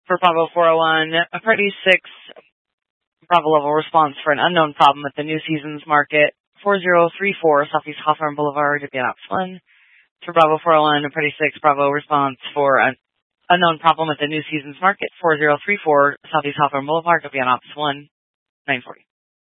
For Bravo 401, Party 6, Bravo level response for an unknown problem at the New Seasons Market, 4034 Southeast Hawthorne Boulevard, Indianapolis 1. For Bravo 401, Party 6, Bravo response for an unknown problem at the New Seasons Market, 4034 Southeast Hawthorne Boulevard, Indianapolis 1, 940.